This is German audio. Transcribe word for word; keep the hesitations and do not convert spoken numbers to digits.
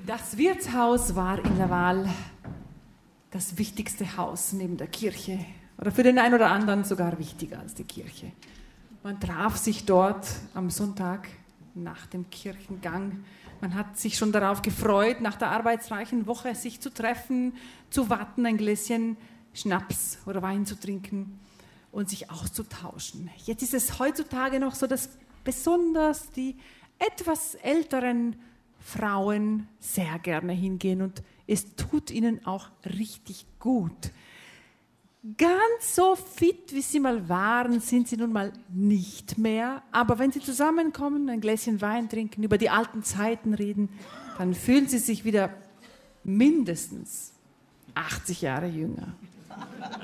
Das Wirtshaus war in Laval das wichtigste Haus neben der Kirche. Oder für den einen oder anderen sogar wichtiger als die Kirche. Man traf sich dort am Sonntag nach dem Kirchengang. Man hat sich schon darauf gefreut, nach der arbeitsreichen Woche sich zu treffen, zu warten, ein Gläschen Schnaps oder Wein zu trinken und sich auszutauschen. Jetzt ist es heutzutage noch so, dass besonders die etwas älteren Frauen sehr gerne hingehen und es tut ihnen auch richtig gut. Ganz so fit, wie sie mal waren, sind sie nun mal nicht mehr. Aber wenn sie zusammenkommen, ein Gläschen Wein trinken, über die alten Zeiten reden, dann fühlen sie sich wieder mindestens achtzig Jahre jünger.